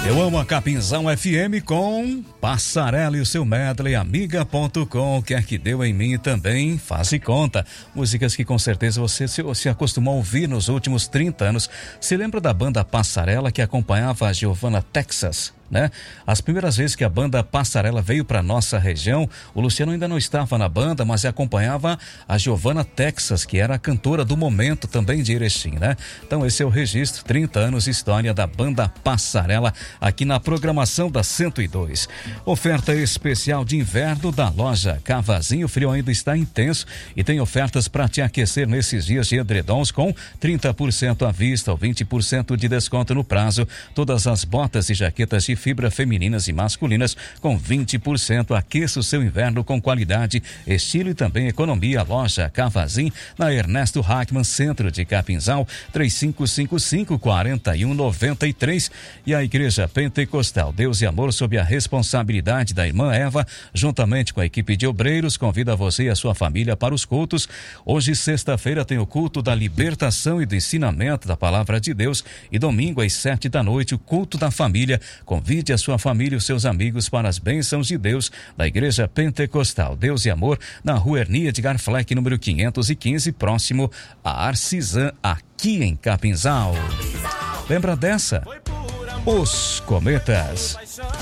Eu amo a Capinzão FM com Passarela e o seu medley amiga.com, quer que deu em mim também, faz de conta. Músicas que com certeza você se acostumou a ouvir nos últimos 30 anos. Se lembra da banda Passarela que acompanhava a Giovanna Texas, né? As primeiras vezes que a banda Passarela veio para nossa região, o Luciano ainda não estava na banda, mas acompanhava a Giovanna Texas, que era a cantora do momento também de Erechim, né? Então esse é o registro, 30 anos de história da banda Passarela, aqui na programação da 102. Oferta especial de inverno da loja Cavazinho. O frio ainda está intenso e tem ofertas para te aquecer nesses dias de edredons com 30% à vista ou 20% de desconto no prazo. Todas as botas e jaquetas de fibra femininas e masculinas com 20%. Aqueça o seu inverno com qualidade, estilo e também economia. Loja Cavazinho, na Ernesto Hackman, centro de Capinzal, 3555-4193. E a Igreja Pentecostal Deus e Amor, sob a responsabilidade da irmã Eva, juntamente com a equipe de obreiros, convida você e a sua família para os cultos. Hoje, sexta-feira, tem o culto da libertação e do ensinamento da palavra de Deus, e domingo às 7 da noite, o culto da família. Convide a sua família e os seus amigos para as bênçãos de Deus da Igreja Pentecostal Deus e Amor, na Rua Ernie Edgar Fleck, número 515, próximo a Arcisã, aqui em Capinzal. Lembra dessa? Os Cometas.